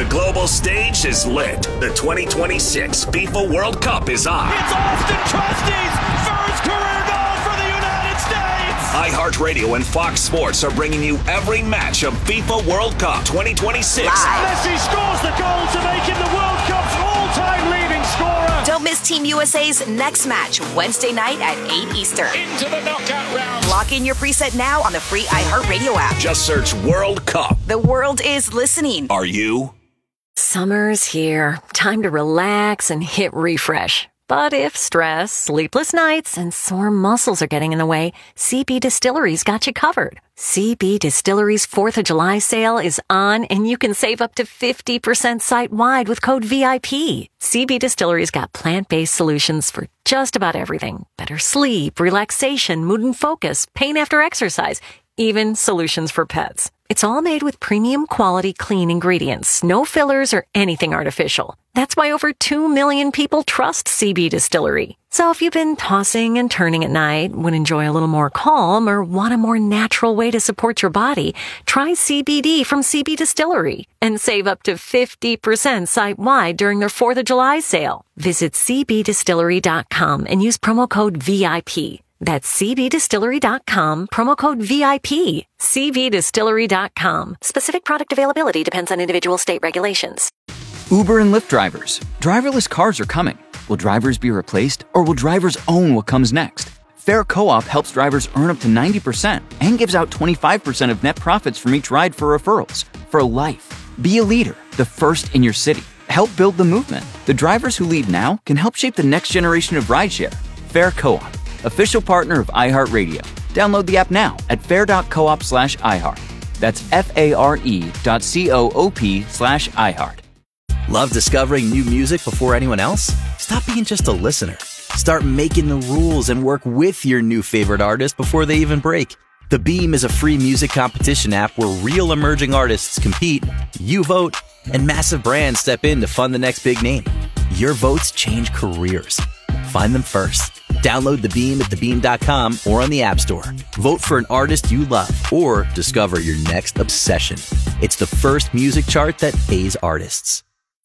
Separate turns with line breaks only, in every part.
global stage is lit. The 2026 FIFA World Cup is on.
It's Austin Trusty's first career goal for the United States.
iHeartRadio and Fox Sports are bringing you every match of FIFA World Cup 2026.
Messi scores the goal to make him the World Cup's all-time leading scorer.
Don't miss Team USA's next match, Wednesday night at 8 Eastern.
Into the knockout round.
Lock in your preset now on the free iHeartRadio app.
Just search World Cup.
The world is listening.
Are you?
Summer's here. Time to relax and hit refresh. But if stress, sleepless nights, and sore muscles are getting in the way, CB Distillery's got you covered. CB Distillery's 4th of July sale is on, and you can save up to 50% site-wide with code VIP. CB Distillery's got plant-based solutions for just about everything. Better sleep, relaxation, mood and focus, pain after exercise, even solutions for pets. It's all made with premium quality clean ingredients, no fillers or anything artificial. That's why over 2 million people trust CB Distillery. So if you've been tossing and turning at night, would enjoy a little more calm, or want a more natural way to support your body, try CBD from CB Distillery and save up to 50% site-wide during their 4th of July sale. Visit cbdistillery.com and use promo code VIP. That's cbdistillery.com, promo code VIP. cbdistillery.com. Specific product availability depends on individual state regulations.
Uber and Lyft drivers. Driverless cars are coming. Will drivers be replaced, or will drivers own what comes next? Fair Co-op helps drivers earn up to 90% and gives out 25% of net profits from each ride for referrals. For life. Be a leader, the first in your city. Help build the movement. The drivers who lead now can help shape the next generation of rideshare. Fair Co-op. Official partner of iHeartRadio. Download the app now at fair.coop/iHeart. That's FARE.coop/iHeart.
Love discovering new music before anyone else? Stop being just a listener. Start making the rules and work with your new favorite artist before they even break. The Beam is a free music competition app where real emerging artists compete, you vote, and massive brands step in to fund the next big name. Your votes change careers. Find them first. Download The Beam at thebeam.com or on the App Store. Vote for an artist you love or discover your next obsession. It's the first music chart that pays artists.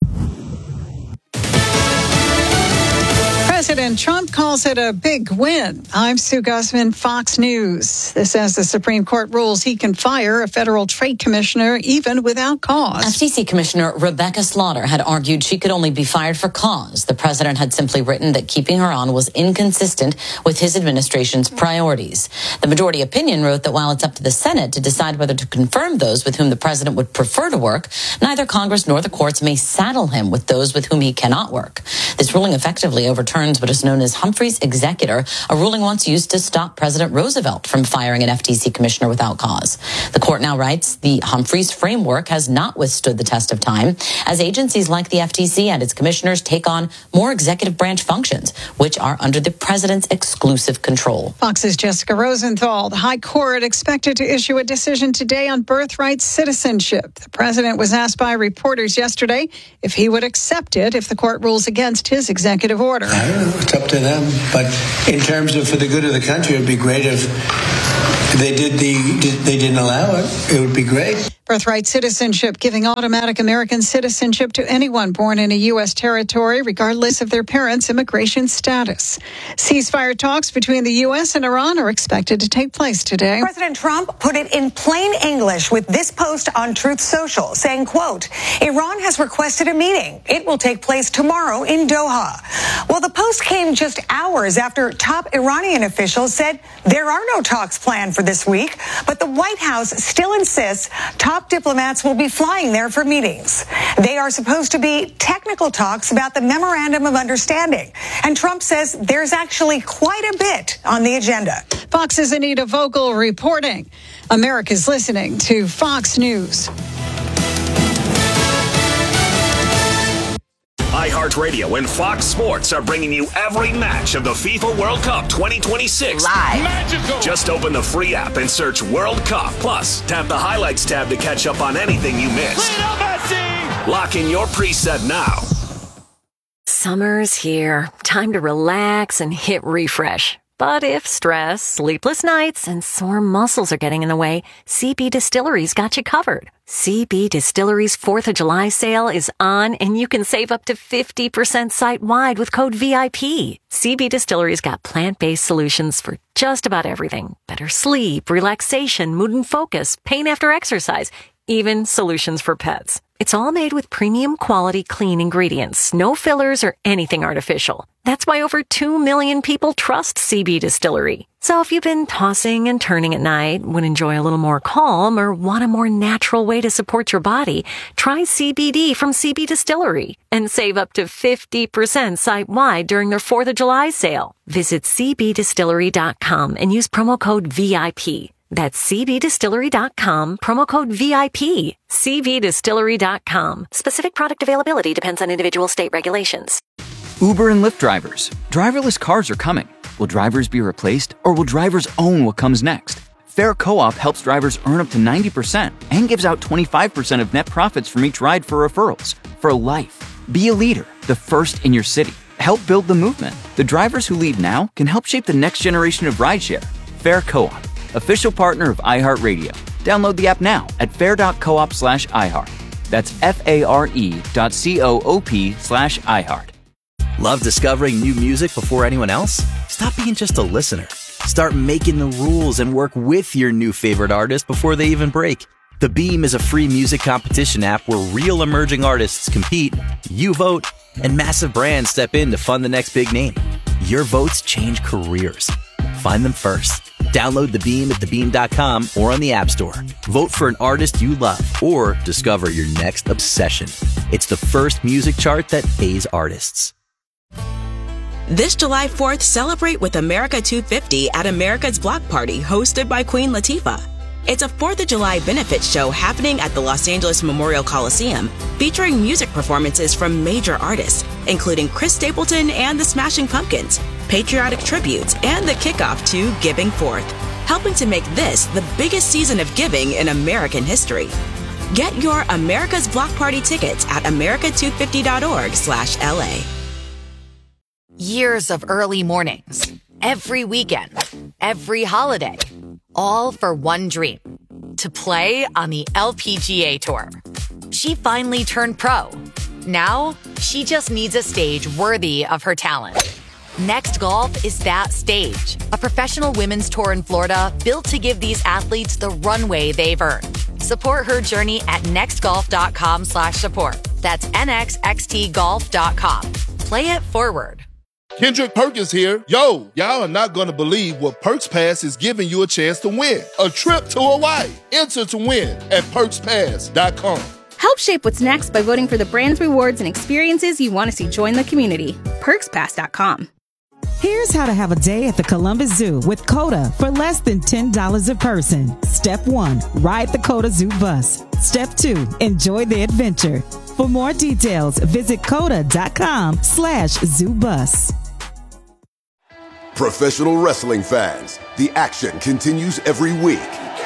President Trump calls it a big win. I'm Sue Guzman, Fox News. This as the Supreme Court rules he can fire a federal trade commissioner even without cause.
FTC Commissioner Rebecca Slaughter had argued she could only be fired for cause. The president had simply written that keeping her on was inconsistent with his administration's priorities. The majority opinion wrote that while it's up to the Senate to decide whether to confirm those with whom the president would prefer to work, neither Congress nor the courts may saddle him with those with whom he cannot work. This ruling effectively overturns what is known as Humphrey's executor, a ruling once used to stop President Roosevelt from firing an FTC commissioner without cause. The court now writes the Humphreys framework has not withstood the test of time, as agencies like the FTC and its commissioners take on more executive branch functions, which are under the president's exclusive control.
Fox's Jessica Rosenthal. The High Court expected to issue a decision today on birthright citizenship. The president was asked by reporters yesterday if he would accept it if the court rules against his executive order.
I don't know. It's up to them. But in terms of for the good of the country, it would be great if they didn't allow it. It would be great.
Birthright citizenship, giving automatic American citizenship to anyone born in a U.S. territory, regardless of their parents' immigration status. Ceasefire talks between the U.S. and Iran are expected to take place today.
President Trump put it in plain English with this post on Truth Social, saying, quote, Iran has requested a meeting. It will take place tomorrow in Doha. Well, the post came just hours after top Iranian officials said there are no talks planned for this week, but the White House still insists top diplomats will be flying there for meetings. They are supposed to be technical talks about the Memorandum of Understanding. And Trump says there's actually quite a bit on the agenda.
Fox's Anita Vogel reporting. America's listening to Fox News.
iHeartRadio and Fox Sports are bringing you every match of the FIFA World Cup 2026
Live.
Magical.
Just open the free app and search World Cup. Plus, tap the highlights tab to catch up on anything you missed.
Lionel Messi.
Lock in your preset now.
Summer's here. Time to relax and hit refresh. But if stress, sleepless nights, and sore muscles are getting in the way, CB Distillery's got you covered. CB Distillery's 4th of July sale is on, and you can save up to 50% site-wide with code VIP. CB Distillery's got plant-based solutions for just about everything. Better sleep, relaxation, mood and focus, pain after exercise, even solutions for pets. It's all made with premium quality clean ingredients, no fillers or anything artificial. That's why over 2 million people trust CB Distillery. So if you've been tossing and turning at night, would enjoy a little more calm, or want a more natural way to support your body, try CBD from CB Distillery and save up to 50% site-wide during their 4th of July sale. Visit cbdistillery.com and use promo code VIP. That's cbdistillery.com, promo code VIP. cbdistillery.com. Specific product availability depends on individual state regulations.
Uber and Lyft drivers. Driverless cars are coming. Will drivers be replaced, or will drivers own what comes next? Fair Co-op helps drivers earn up to 90% and gives out 25% of net profits from each ride for referrals. For life. Be a leader, the first in your city. Help build the movement. The drivers who lead now can help shape the next generation of rideshare. Fair Co-op. Official partner of iHeartRadio. Download the app now at fair.coop/iHeart. That's FARE.coop/iHeart.
Love discovering new music before anyone else? Stop being just a listener. Start making the rules and work with your new favorite artist before they even break. The Beam is a free music competition app where real emerging artists compete, you vote, and massive brands step in to fund the next big name. Your votes change careers. Find them first. Download The Beam at thebeam.com or on the App Store. Vote for an artist you love or discover your next obsession. It's the first music chart that pays artists.
This July 4th, celebrate with America 250 at America's Block Party, hosted by Queen Latifah. It's a 4th of July benefit show happening at the Los Angeles Memorial Coliseum, featuring music performances from major artists, including Chris Stapleton and the Smashing Pumpkins, patriotic tributes, and the kickoff to Giving Forth, helping to make this the biggest season of giving in American history. Get your America's Block Party tickets at america250.org/LA.
Years of early mornings, every weekend, every holiday, all for one dream: to play on the LPGA Tour. She finally turned pro. Now, she just needs a stage worthy of her talent. Next Golf is that stage, a professional women's tour in Florida built to give these athletes the runway they've earned. Support her journey at nextgolf.com/support. That's nxxtgolf.com. Play it forward.
Kendrick Perkins here. Yo, y'all are not going to believe what Perks Pass is giving you a chance to win. A trip to Hawaii. Enter to win at perkspass.com.
Help shape what's next by voting for the brands, rewards, and experiences you want to see join the community. perkspass.com.
Here's how to have a day at the Columbus Zoo with CODA for less than $10 a person. Step 1, ride the CODA Zoo bus. Step 2, enjoy the adventure. For more details, visit coda.com/zoobus.
Professional wrestling fans, the action continues every week.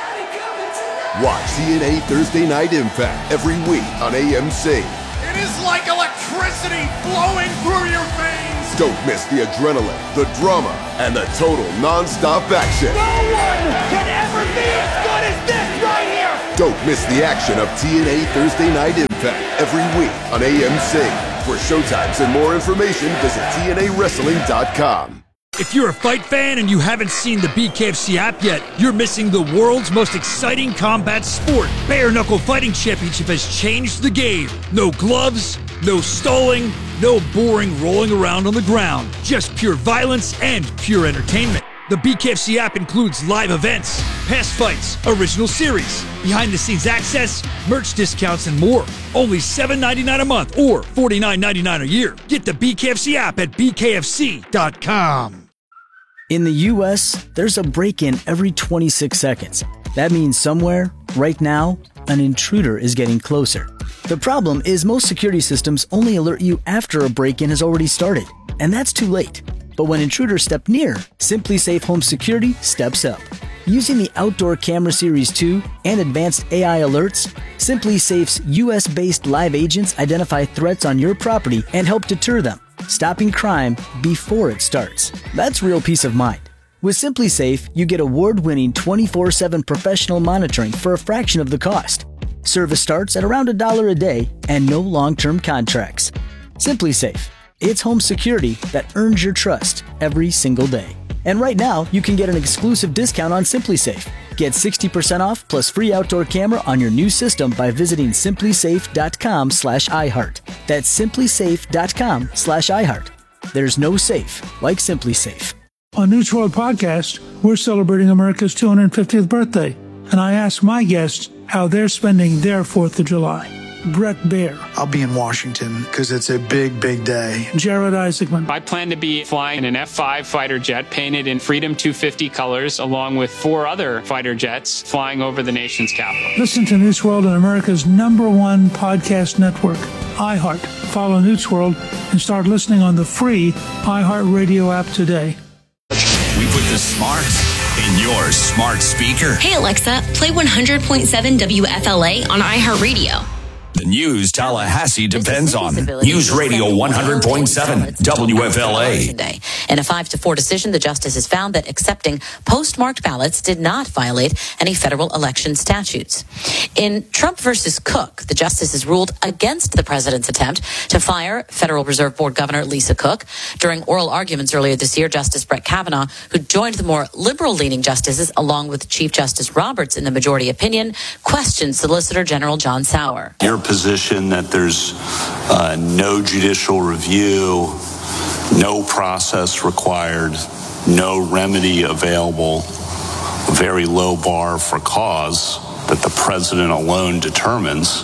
Watch TNA Thursday Night Impact every week on AMC.
It is like electricity flowing through your veins.
Don't miss the adrenaline, the drama, and the total non-stop action.
No one can ever be as good as this right here.
Don't miss the action of TNA Thursday Night Impact every week on AMC. For showtimes and more information, visit TNAWrestling.com.
If you're a fight fan and you haven't seen the BKFC app yet, you're missing the world's most exciting combat sport. Bare Knuckle Fighting Championship has changed the game. No gloves, no stalling, no boring rolling around on the ground. Just pure violence and pure entertainment. The BKFC app includes live events, past fights, original series, behind-the-scenes access, merch discounts, and more. Only $7.99 a month or $49.99 a year. Get the BKFC app at bkfc.com.
In the U.S., there's a break-in every 26 seconds. That means somewhere, right now, an intruder is getting closer. The problem is most security systems only alert you after a break-in has already started, and that's too late. But when intruders step near, Simply Safe Home Security steps up. Using the Outdoor Camera Series 2 and advanced AI alerts, Simply Safe's US-based live agents identify threats on your property and help deter them, stopping crime before it starts. That's real peace of mind. With SimpliSafe, you get award-winning 24/7 professional monitoring for a fraction of the cost. Service starts at around $1 a day and no long-term contracts. SimpliSafe. It's home security that earns your trust every single day. And right now, you can get an exclusive discount on SimpliSafe. Get 60% off plus free outdoor camera on your new system by visiting simplisafe.com/iHeart. That's simplisafe.com/iHeart. There's no safe like SimpliSafe.
On News World Podcast, we're celebrating America's 250th birthday, and I asked my guests how they're spending their 4th of July. Brett Baer.
I'll be in Washington because it's a big, big day.
Jared Isaacman.
I plan to be flying an F-5 fighter jet painted in Freedom 250 colors, along with 4 other fighter jets flying over the nation's capital.
Listen to News World on America's #1 podcast network, iHeart. Follow News World and start listening on the free iHeart Radio app today.
We put the smarts in your smart speaker.
Hey Alexa, play 100.7 WFLA on iHeartRadio.
The news Tallahassee depends on. News Radio 100.7 WFLA.
In a 5-4 decision, the justices found that accepting postmarked ballots did not violate any federal election statutes. In Trump versus Cook, the justices ruled against the president's attempt to fire Federal Reserve Board Governor Lisa Cook. During oral arguments earlier this year, Justice Brett Kavanaugh, who joined the more liberal-leaning justices along with Chief Justice Roberts in the majority opinion, questioned Solicitor General John Sauer.
Your position that there's no judicial review, no process required, no remedy available, a very low bar for cause that the president alone determines,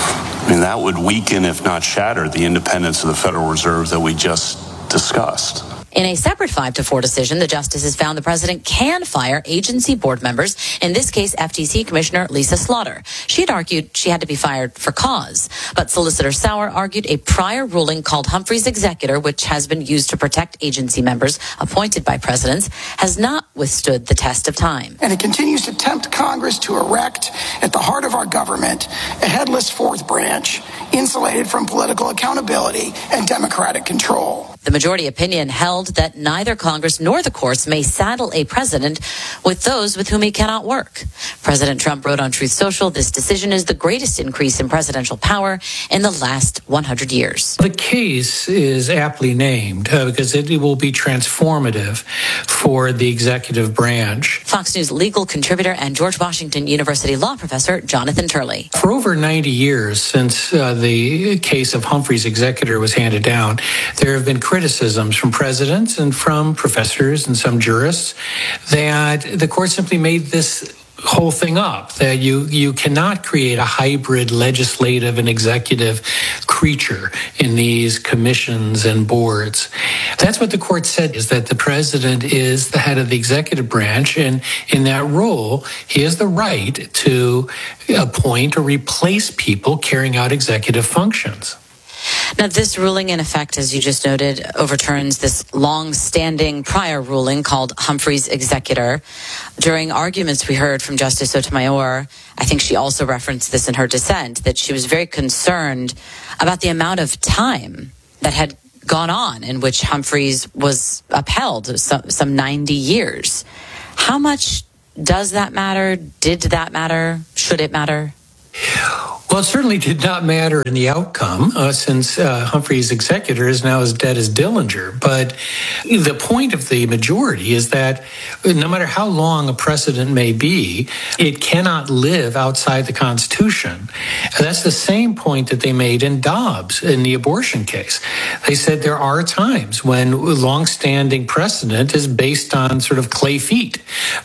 I mean, that would weaken, if not shatter, the independence of the Federal Reserve that we just discussed.
In a separate 5-4 decision, the justices found the president can fire agency board members, in this case, FTC Commissioner Lisa Slaughter. She had argued she had to be fired for cause, but Solicitor Sauer argued a prior ruling called Humphrey's Executor, which has been used to protect agency members appointed by presidents, has not withstood the test of time.
And it continues to tempt Congress to erect at the heart of our government a headless fourth branch, insulated from political accountability and democratic control.
The majority opinion held that neither Congress nor the courts may saddle a president with those with whom he cannot work. President Trump wrote on Truth Social, this decision is the greatest increase in presidential power in the last 100 years.
The case is aptly named because it will be transformative for the executive branch.
Fox News legal contributor and George Washington University law professor Jonathan Turley.
For over 90 years since the case of Humphrey's Executor was handed down, there have been criticisms from presidents and from professors and some jurists that the court simply made this whole thing up, that you cannot create a hybrid legislative and executive creature in these commissions and boards. That's what the court said, is that the president is the head of the executive branch, and in that role, he has the right to appoint or replace people carrying out executive functions.
Now, this ruling, in effect, as you just noted, overturns this long-standing prior ruling called Humphrey's Executor. During arguments we heard from Justice Sotomayor, I think she also referenced this in her dissent, that she was very concerned about the amount of time that had gone on in which Humphreys was upheld, some 90 years. How much does that matter? Did that matter? Should it matter?
Well, it certainly did not matter in the outcome, since Humphrey's Executor is now as dead as Dillinger. But the point of the majority is that no matter how long a precedent may be, it cannot live outside the Constitution. And that's the same point that they made in Dobbs in the abortion case. They said there are times when longstanding precedent is based on sort of clay feet,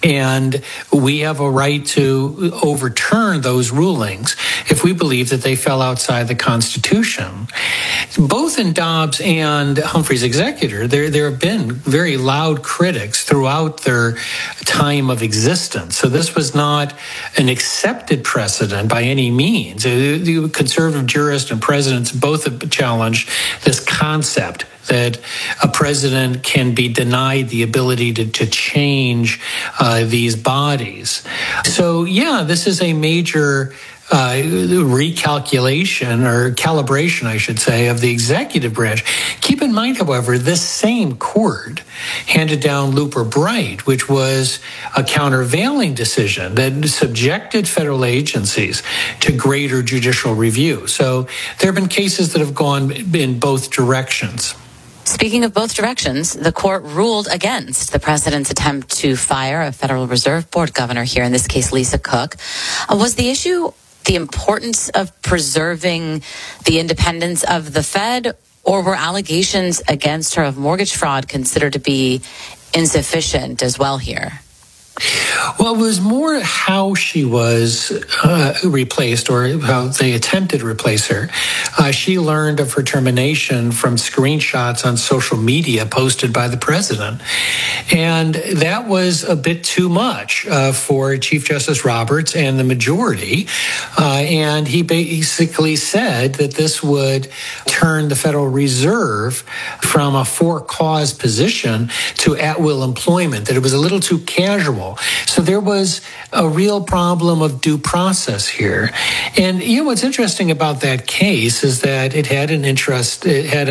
and we have a right to overturn those rulings if we believe that they fell outside the Constitution. Both in Dobbs and Humphrey's Executor, there have been very loud critics throughout their time of existence. So this was not an accepted precedent by any means. The conservative jurists and presidents both have challenged this concept that a president can be denied the ability to change these bodies. So, yeah, this is a major recalculation or calibration, I should say, of the executive branch. Keep in mind, however, this same court handed down Looper Bright, which was a countervailing decision that subjected federal agencies to greater judicial review. So there have been cases that have gone in both directions.
Speaking of both directions, the court ruled against the president's attempt to fire a Federal Reserve Board governor here, in this case, Lisa Cook. Was the issue the importance of preserving the independence of the Fed, or were allegations against her of mortgage fraud considered to be insufficient as well here?
Well, it was more how she was replaced, or how they attempted to replace her. She learned of her termination from screenshots on social media posted by the president. And that was a bit too much for Chief Justice Roberts and the majority. And he basically said that this would turn the Federal Reserve from a for-cause position to at-will employment, that it was a little too casual. So there was a real problem of due process here. And what's interesting about that case is that it had a mixed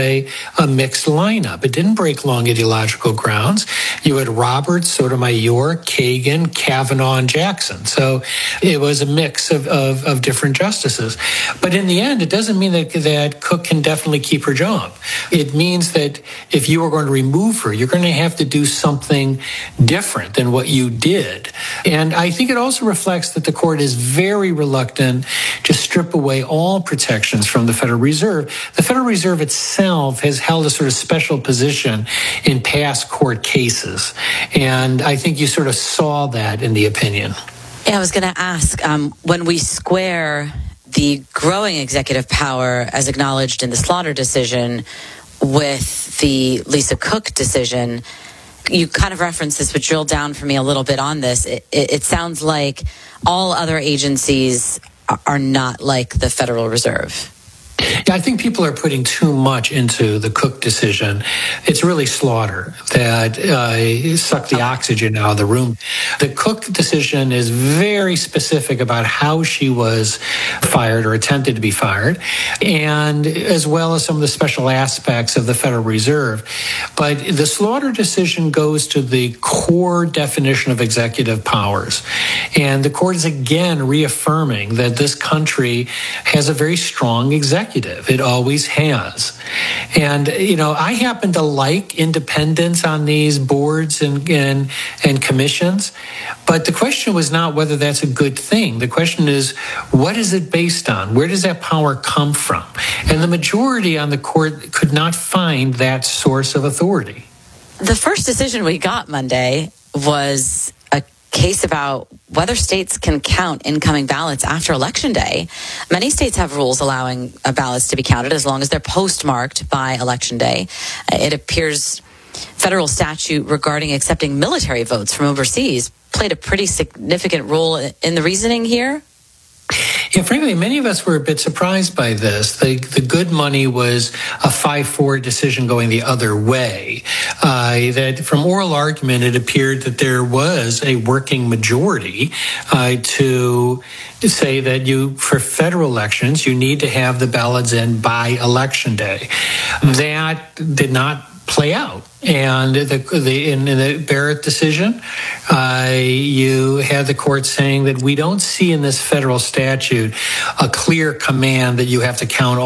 lineup. It didn't break long ideological grounds. You had Roberts, Sotomayor, Kagan, Kavanaugh, and Jackson. So it was a mix of different justices. But in the end, it doesn't mean that Cook can definitely keep her job. It means that if you were going to remove her, you're going to have to do something different than what you did. And I think it also reflects that the court is very reluctant to strip away all protections from the Federal Reserve. The Federal Reserve itself has held a sort of special position in past court cases. And I think you sort of saw that in the opinion.
Yeah, I was going to ask, when we square the growing executive power as acknowledged in the Slaughter decision with the Lisa Cook decision, you kind of referenced this, but drill down for me a little bit on this. It sounds like all other agencies are not like the Federal Reserve.
Yeah, I think people are putting too much into the Cook decision. It's really Slaughter that sucked the oxygen out of the room. The Cook decision is very specific about how she was fired or attempted to be fired, and as well as some of the special aspects of the Federal Reserve. But the Slaughter decision goes to the core definition of executive powers. And the court is again reaffirming that this country has a very strong executive. It always has. And, I happen to like independence on these boards and commissions. But the question was not whether that's a good thing. The question is, what is it based on? Where does that power come from? And the majority on the court could not find that source of authority.
The first decision we got Monday was a case about whether states can count incoming ballots after Election Day. Many states have rules allowing ballots to be counted as long as they're postmarked by Election Day. It appears federal statute regarding accepting military votes from overseas played a pretty significant role in the reasoning here.
Yeah, frankly, many of us were a bit surprised by this. The good money was a 5-4 decision going the other way. That from oral argument, it appeared that there was a working majority to say that for federal elections, you need to have the ballots in by Election Day. That did not play out. And in the Barrett decision, you had the court saying that we don't see in this federal statute a clear command that you have to count